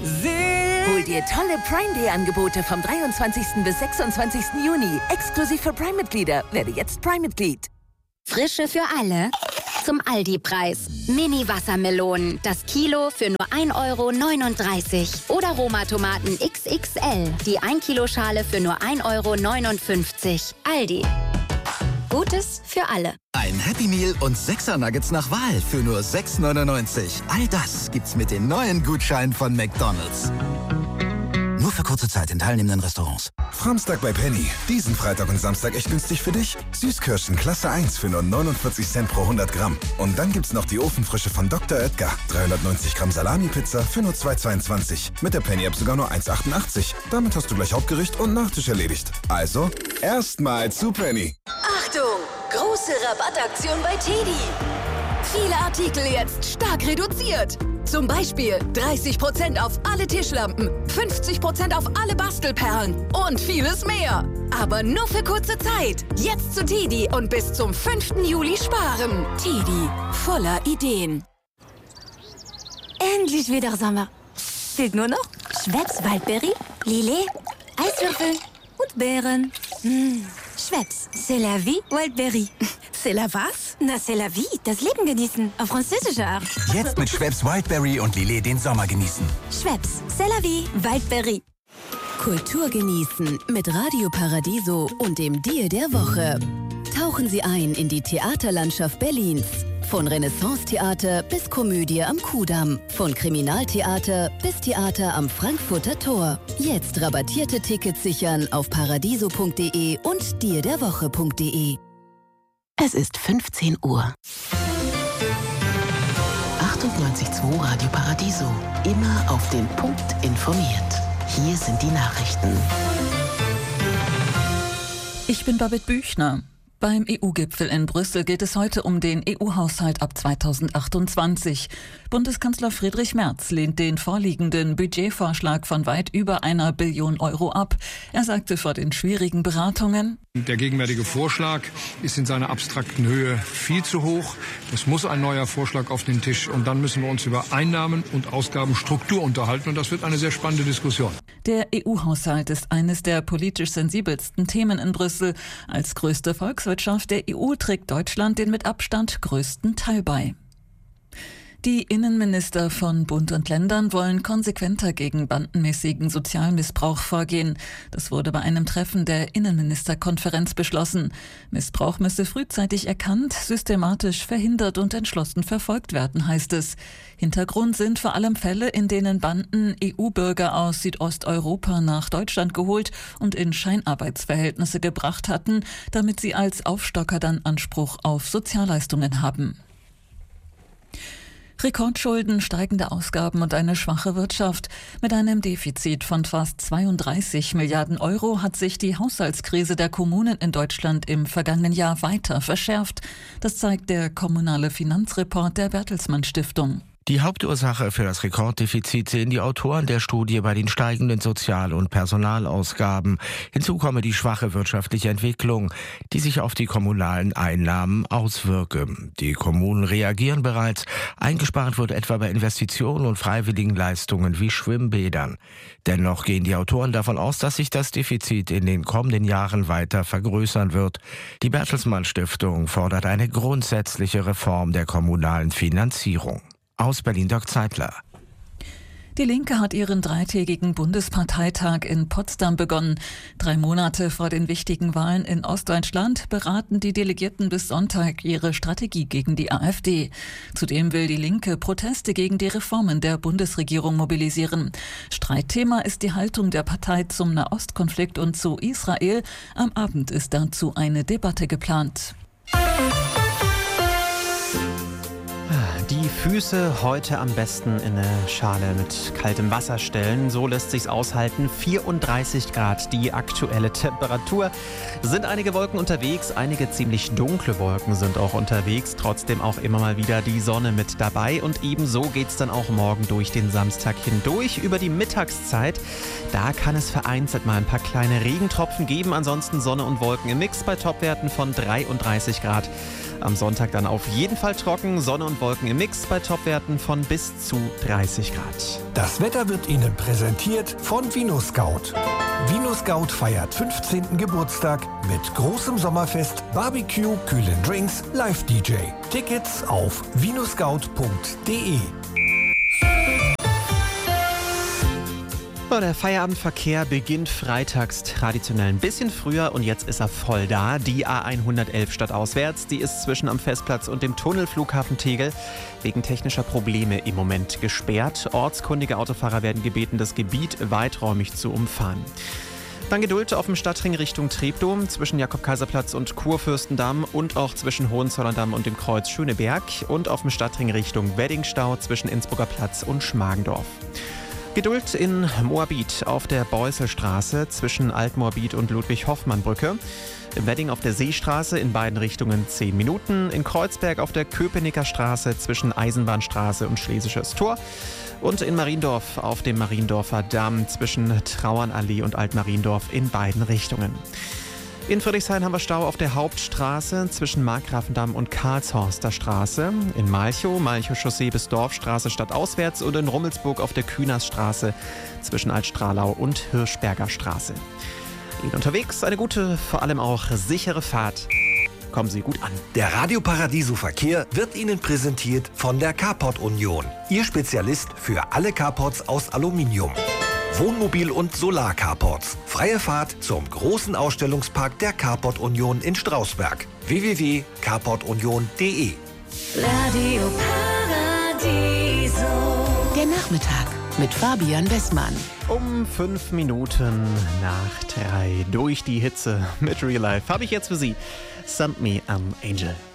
Hol dir tolle Prime Day Angebote vom 23. bis 26. Juni. Exklusiv für Prime-Mitglieder. Werde jetzt Prime-Mitglied. Frische für alle. Zum Aldi-Preis. Mini-Wassermelonen. Das Kilo für nur 1,39 € Oder Roma-Tomaten XXL. Die 1-Kilo-Schale für nur 1,59 €. Aldi. Gutes für alle. Ein Happy Meal und 6er Nuggets nach Wahl für nur 6,99 €. All das gibt's mit den neuen Gutscheinen von McDonald's. Nur für kurze Zeit in teilnehmenden Restaurants. Samstag bei Penny. Diesen Freitag und Samstag echt günstig für dich. Süßkirschen Klasse 1 für nur 49 Cent pro 100 Gramm. Und dann gibt's noch die Ofenfrische von Dr. Oetker. 390 Gramm Salami-Pizza für nur 2,22 €. Mit der Penny-App sogar nur 1,88 €. Damit hast du gleich Hauptgericht und Nachtisch erledigt. Also, erstmal zu Penny. Achtung! Große Rabattaktion bei TEDi. Viele Artikel jetzt stark reduziert. Zum Beispiel 30% auf alle Tischlampen, 50% auf alle Bastelperlen und vieles mehr. Aber nur für kurze Zeit. Jetzt zu TEDi und bis zum 5. Juli sparen. TEDi, voller Ideen. Endlich wieder Sommer. Fehlt nur noch Schweppes Waldberry, Lillet, Eiswürfel und Beeren. Schweppes, c'est la vie, Wildberry. C'est la was? Na, c'est la vie, das Leben genießen, auf französische Art. Jetzt mit Schweppes Wildberry und Lillet den Sommer genießen. Schweppes, c'est la vie, Wildberry. Kultur genießen mit Radio Paradiso und dem Deal der Woche. Tauchen Sie ein in die Theaterlandschaft Berlins. Von Renaissance-Theater bis Komödie am Kudamm. Von Kriminaltheater bis Theater am Frankfurter Tor. Jetzt rabattierte Tickets sichern auf paradiso.de und dealderwoche.de. Es ist 15 Uhr. 98.2 Radio Paradiso. Immer auf den Punkt informiert. Hier sind die Nachrichten. Ich bin Babette Büchner. Beim EU-Gipfel in Brüssel geht es heute um den EU-Haushalt ab 2028. Bundeskanzler Friedrich Merz lehnt den vorliegenden Budgetvorschlag von weit über 1 Billion Euro ab. Er sagte vor den schwierigen Beratungen: Der gegenwärtige Vorschlag ist in seiner abstrakten Höhe viel zu hoch. Es muss ein neuer Vorschlag auf den Tisch und dann müssen wir uns über Einnahmen und Ausgabenstruktur unterhalten und das wird eine sehr spannende Diskussion. Der EU-Haushalt ist eines der politisch sensibelsten Themen in Brüssel. Als größte Volkswirtschaft der EU trägt Deutschland den mit Abstand größten Teil bei. Die Innenminister von Bund und Ländern wollen konsequenter gegen bandenmäßigen Sozialmissbrauch vorgehen. Das wurde bei einem Treffen der Innenministerkonferenz beschlossen. Missbrauch müsse frühzeitig erkannt, systematisch verhindert und entschlossen verfolgt werden, heißt es. Hintergrund sind vor allem Fälle, in denen Banden EU-Bürger aus Südosteuropa nach Deutschland geholt und in Scheinarbeitsverhältnisse gebracht hatten, damit sie als Aufstocker dann Anspruch auf Sozialleistungen haben. Rekordschulden, steigende Ausgaben und eine schwache Wirtschaft. Mit einem Defizit von fast 32 Milliarden Euro hat sich die Haushaltskrise der Kommunen in Deutschland im vergangenen Jahr weiter verschärft. Das zeigt der kommunale Finanzreport der Bertelsmann Stiftung. Die Hauptursache für das Rekorddefizit sehen die Autoren der Studie bei den steigenden Sozial- und Personalausgaben. Hinzu komme die schwache wirtschaftliche Entwicklung, die sich auf die kommunalen Einnahmen auswirke. Die Kommunen reagieren bereits. Eingespart wird etwa bei Investitionen und freiwilligen Leistungen wie Schwimmbädern. Dennoch gehen die Autoren davon aus, dass sich das Defizit in den kommenden Jahren weiter vergrößern wird. Die Bertelsmann Stiftung fordert eine grundsätzliche Reform der kommunalen Finanzierung. Aus Berlin, Dirk Zeitler. Die Linke hat ihren 3-tägigen Bundesparteitag in Potsdam begonnen. 3 Monate vor den wichtigen Wahlen in Ostdeutschland beraten die Delegierten bis Sonntag ihre Strategie gegen die AfD. Zudem will die Linke Proteste gegen die Reformen der Bundesregierung mobilisieren. Streitthema ist die Haltung der Partei zum Nahostkonflikt und zu Israel. Am Abend ist dazu eine Debatte geplant. Die Füße heute am besten in eine Schale mit kaltem Wasser stellen. So lässt sich's aushalten. 34 Grad die aktuelle Temperatur. Sind einige Wolken unterwegs, einige ziemlich dunkle Wolken sind auch unterwegs. Trotzdem auch immer mal wieder die Sonne mit dabei. Und ebenso geht's dann auch morgen durch den Samstag hindurch. Über die Mittagszeit, da kann es vereinzelt mal ein paar kleine Regentropfen geben. Ansonsten Sonne und Wolken im Mix bei Topwerten von 33 Grad. Am Sonntag dann auf jeden Fall trocken, Sonne und Wolken im Mix. nachts bei Topwerten von bis zu 30 Grad. Das Wetter wird Ihnen präsentiert von VinoScout. VinoScout feiert 15. Geburtstag mit großem Sommerfest, Barbecue, kühlen Drinks, Live-DJ. Tickets auf vinoscout.de. Der Feierabendverkehr beginnt freitags traditionell ein bisschen früher und jetzt ist er voll da. Die A111 stadtauswärts, die ist zwischen am Festplatz und dem Tunnelflughafen Tegel wegen technischer Probleme im Moment gesperrt. Ortskundige Autofahrer werden gebeten, das Gebiet weiträumig zu umfahren. Dann Geduld auf dem Stadtring Richtung Treptow zwischen Jakob-Kaiser-Platz und Kurfürstendamm und auch zwischen Hohenzollern-Damm und dem Kreuz Schöneberg und auf dem Stadtring Richtung Weddingstau zwischen Innsbrucker Platz und Schmargendorf. Geduld in Moabit auf der Beusselstraße zwischen Altmoabit und Ludwig-Hoffmann-Brücke. Im Wedding auf der Seestraße in beiden Richtungen 10 Minuten. In Kreuzberg auf der Köpenicker Straße zwischen Eisenbahnstraße und Schlesisches Tor. Und in Mariendorf auf dem Mariendorfer Damm zwischen Trauernallee und Altmariendorf in beiden Richtungen. In Friedrichshain haben wir Stau auf der Hauptstraße zwischen Markgrafendamm und Karlshorster Straße. In Malchow Chaussee bis Dorfstraße stadtauswärts und in Rummelsburg auf der Kühnersstraße zwischen Altstrahlau und Hirschberger Straße. Ihnen unterwegs eine gute, vor allem auch sichere Fahrt. Kommen Sie gut an. Der Radio Paradiso Verkehr wird Ihnen präsentiert von der Carport Union. Ihr Spezialist für alle Carports aus Aluminium. Wohnmobil- und Solar-Carports. Freie Fahrt zum großen Ausstellungspark der Carport Union in Strausberg. www.carportunion.de. Radio Paradiso. Der Nachmittag mit Fabian Westmann. Um 5 Minuten nach 3 durch die Hitze mit Real Life habe ich jetzt für Sie Send Me an Angel.